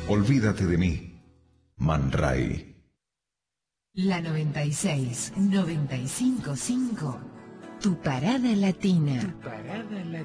Olvídate de mí, Man Ray. La 96, 95.5, tu parada latina.